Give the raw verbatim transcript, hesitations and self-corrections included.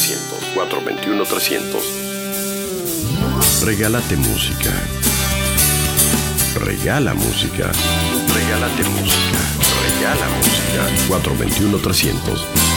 trescientos. cuatro dos uno, trescientos. Regálate música. Regala música. Regálate música. Regala música. cuatro dos uno, trescientos.